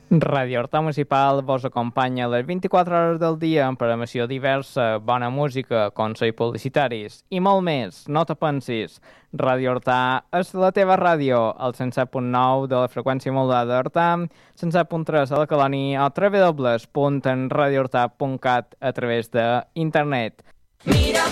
Ràdio Horta Municipal vos acompanya les 24 hores del dia amb programació diversa, bona música, consells publicitaris i molt més. No te pensis. Ràdio Horta és la teva ràdio, al 107.9 de la freqüència modulada d'Horta, 107.3 a la Colònia o www.radiohorta.cat a través d'internet. Mira